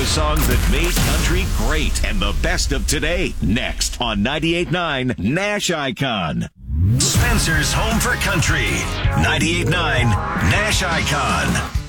the songs that made country great and the best of today. Next on 98.9 Nash Icon. Spencer's Home for Country. 98.9 Nash Icon.